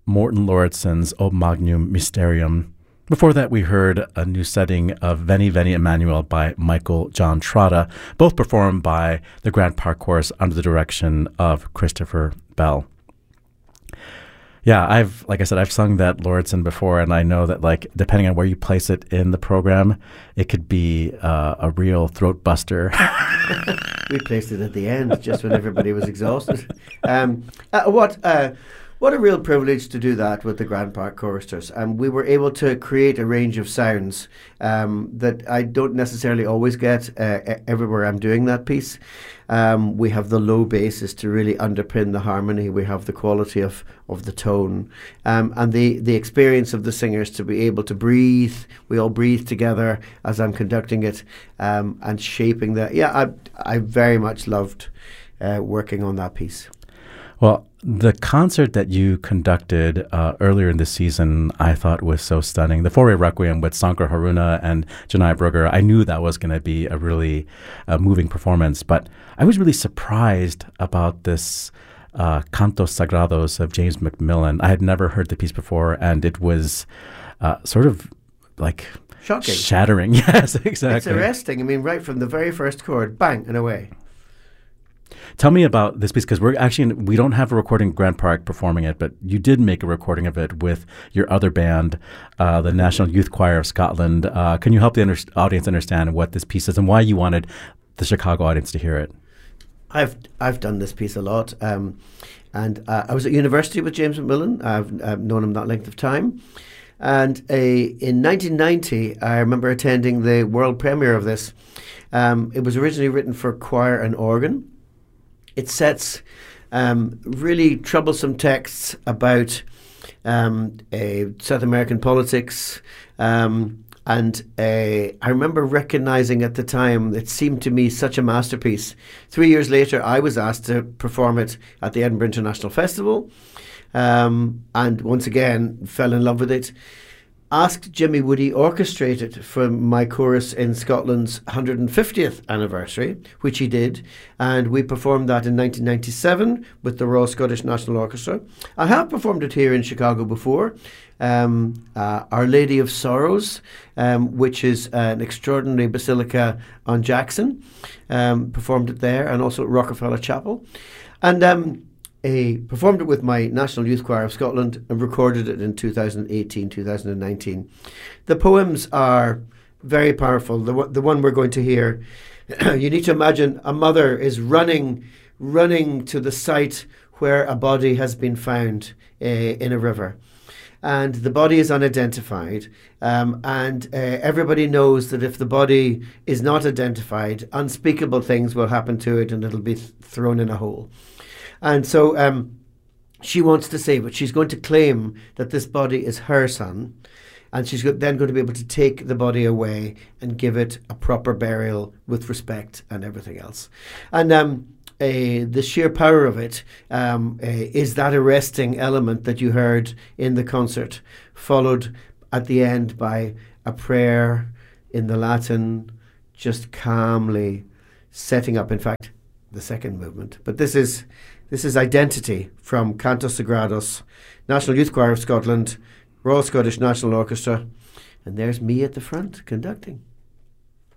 Morten Lauridsen's O Magnum Mysterium. Before that, we heard a new setting of Veni Veni Emmanuel by Michael John Trotta, both performed by the Grant Park Chorus under the direction of Christopher Bell. Yeah, I've sung that Lauridsen before, and I know that, like, depending on where you place it in the program, it could be a real throat buster. We placed it at the end, just when everybody was exhausted. What a real privilege to do that with the Grant Park Choristers. We were able to create a range of sounds that I don't necessarily always get everywhere I'm doing that piece. We have the low basses to really underpin the harmony. We have the quality of the tone and the experience of the singers to be able to breathe. We all breathe together as I'm conducting it and shaping that. Yeah, I very much loved working on that piece. Well, the concert that you conducted earlier in the season, I thought was so stunning. The Four-Way Requiem with Sankar Haruna and Janai Brugger, I knew that was going to be a really moving performance, but I was really surprised about this Cantos Sagrados of James Macmillan. I had never heard the piece before, and it was sort of like shocking, shattering. Yes, exactly. It's arresting. I mean, right from the very first chord, bang, and away. Tell me about this piece, because we don't have a recording of Grant Park performing it, but you did make a recording of it with your other band, the National Youth Choir of Scotland. Can you help the audience understand what this piece is and why you wanted the Chicago audience to hear it? I've done this piece a lot, and I was at university with James Macmillan. I've known him that length of time. And in 1990, I remember attending the world premiere of this. It was originally written for choir and organ. It sets really troublesome texts about South American politics. And I remember recognizing at the time, it seemed to me such a masterpiece. 3 years later, I was asked to perform it at the Edinburgh International Festival. And once again, fell in love with it. Asked Jimmy Would he orchestrate it for my chorus in Scotland's 150th anniversary, which he did, and we performed that in 1997 with the Royal Scottish National Orchestra. I have performed it here in Chicago before. Our Lady of Sorrows, which is an extraordinary basilica on Jackson, performed it there, and also at Rockefeller Chapel. And performed it with my National Youth Choir of Scotland and recorded it in 2018, 2019. The poems are very powerful. The one we're going to hear, you need to imagine a mother is running to the site where a body has been found in a river. And the body is unidentified. And everybody knows that if the body is not identified, unspeakable things will happen to it and it'll be thrown in a hole. And so she wants to save it. She's going to claim that this body is her son, and she's then going to be able to take the body away and give it a proper burial with respect and everything else. And the sheer power of it is that arresting element that you heard in the concert, followed at the end by a prayer in the Latin, just calmly setting up, in fact, the second movement. But this is Identity from Cantos Sagrados, National Youth Choir of Scotland, Royal Scottish National Orchestra, and there's me at the front conducting.